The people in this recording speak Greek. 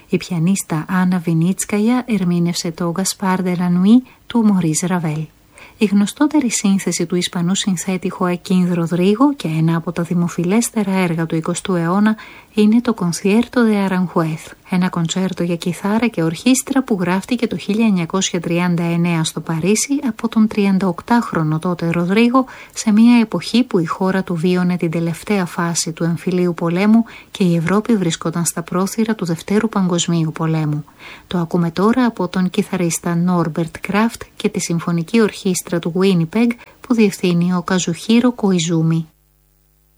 Η πιανίστα Άννα Βινίτσκαγια ερμήνευσε το «Γκασπάρ ντε λα Νουί» του Μωρίς Ραβέλ. Η γνωστότερη σύνθεση του Ισπανού συνθέτη Χοακίν Ροδρίγο και ένα από τα δημοφιλέστερα έργα του 20ου αιώνα είναι το «Κονσιέρτο de Aranjuez», ένα κοντσέρτο για κιθάρα και ορχήστρα που γράφτηκε το 1939 στο Παρίσι από τον 38χρονο τότε Ροδρίγο, σε μια εποχή που η χώρα του βίωνε την τελευταία φάση του εμφυλίου πολέμου και η Ευρώπη βρισκόταν στα πρόθυρα του Δευτέρου Παγκοσμίου Πολέμου. Το ακούμε τώρα από τον κιθαρίστα Νόρμπερτ Κράφτ και τη συμφωνική ορχήστρα του Winnipeg που διευθύνει ο Καζουχίρο Κοϊζούμι.